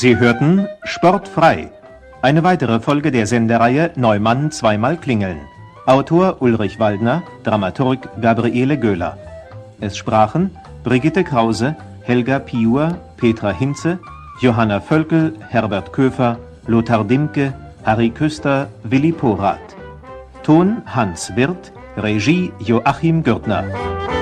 Sie hörten Sportfrei, eine weitere Folge der Sendereihe Neumann zweimal klingeln. Autor Ulrich Waldner, Dramaturg Gabriele Göhler. Es sprachen Brigitte Krause, Helga Piur, Petra Hinze, Johanna Völkel, Herbert Köfer, Lothar Dimke, Harry Küster, Willi Porath. Ton Hans Wirth, Regie Joachim Gürtner.